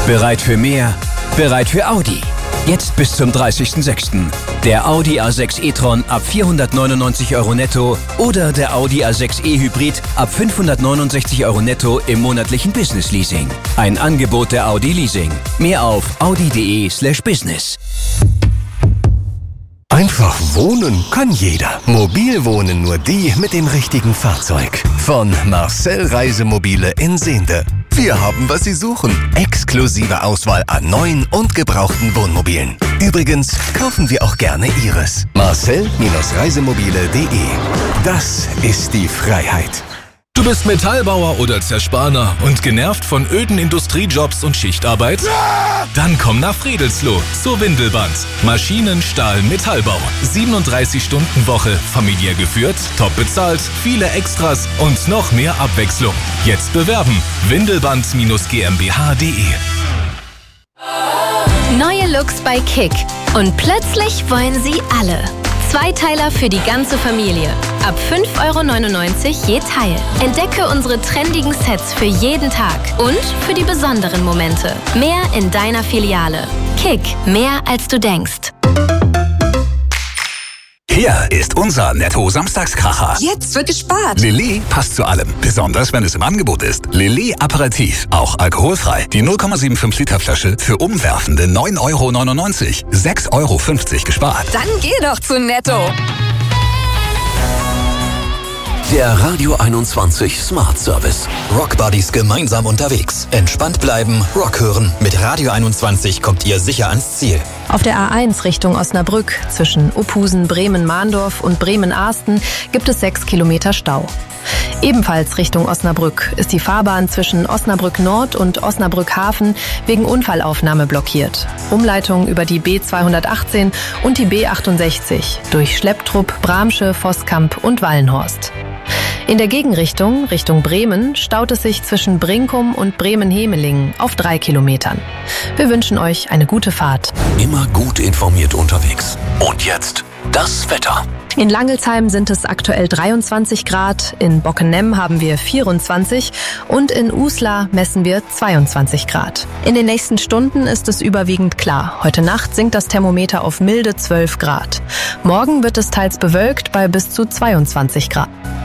Bereit für mehr? Bereit für Audi. Jetzt bis zum 30.06. Der Audi A6 e-tron ab 499 € netto oder der Audi A6 e-Hybrid ab 569 € netto im monatlichen Business-Leasing. Ein Angebot der Audi Leasing. Mehr auf audi.de/business. Einfach wohnen kann jeder. Mobil wohnen nur die mit dem richtigen Fahrzeug. Von Marcel Reisemobile in Sehnde. Wir haben, was Sie suchen. Exklusive Auswahl an neuen und gebrauchten Wohnmobilen. Übrigens kaufen wir auch gerne Ihres. Marcel-reisemobile.de. Das ist die Freiheit. Du bist Metallbauer oder Zerspaner und genervt von öden Industriejobs und Schichtarbeit? Dann komm nach Friedelsloh zur Windelband. Maschinen, Stahl, Metallbau. 37-Stunden-Woche, familiär geführt, top bezahlt, viele Extras und noch mehr Abwechslung. Jetzt bewerben. Windelband-GmbH.de. Neue Looks bei Kick. Und plötzlich wollen sie alle. Zweiteiler für die ganze Familie. Ab 5,99 € je Teil. Entdecke unsere trendigen Sets für jeden Tag und für die besonderen Momente. Mehr in deiner Filiale. Kick, mehr als du denkst. Hier ist unser Netto-Samstagskracher. Jetzt wird gespart. Lillet passt zu allem, besonders wenn es im Angebot ist. Lillet Aperitif, auch alkoholfrei. Die 0,75 Liter Flasche für umwerfende 9,99 €. 6,50 € gespart. Dann geh doch zu Netto. Der Radio 21 Smart Service. Rock Buddies gemeinsam unterwegs. Entspannt bleiben, Rock hören. Mit Radio 21 kommt ihr sicher ans Ziel. Auf der A1 Richtung Osnabrück zwischen Uphusen, Bremen-Mahndorf und Bremen-Ahsten gibt es 6 Kilometer Stau. Ebenfalls Richtung Osnabrück ist die Fahrbahn zwischen Osnabrück Nord und Osnabrück Hafen wegen Unfallaufnahme blockiert. Umleitung über die B218 und die B68 durch Schlepptrupp, Bramsche, Voskamp und Wallenhorst. In der Gegenrichtung, Richtung Bremen, staut es sich zwischen Brinkum und Bremen-Hemelingen auf 3 Kilometern. Wir wünschen euch eine gute Fahrt. Immer gut informiert unterwegs. Und jetzt das Wetter. In Langelsheim sind es aktuell 23 Grad, in Bockenem haben wir 24 und in Uslar messen wir 22 Grad. In den nächsten Stunden ist es überwiegend klar. Heute Nacht sinkt das Thermometer auf milde 12 Grad. Morgen wird es teils bewölkt bei bis zu 22 Grad.